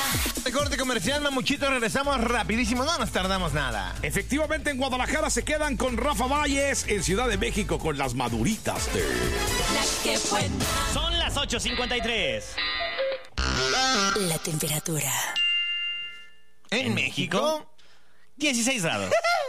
De corte comercial, Mamuchito, regresamos rapidísimo, no nos tardamos nada. Efectivamente, en Guadalajara se quedan con Rafa Valles, en Ciudad de México con las maduritas de... La que buena. Son las 8:53. La temperatura. En México, 16 grados.